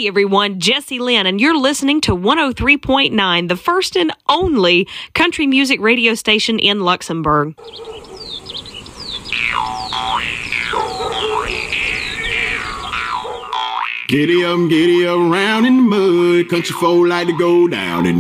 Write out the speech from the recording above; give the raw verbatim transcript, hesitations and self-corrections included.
Hey everyone, Jesse Lynn, and you're listening to one oh three point nine, the first and only country music radio station in Luxembourg. Giddy up, giddy up, round in the mud. Country folk like to go down in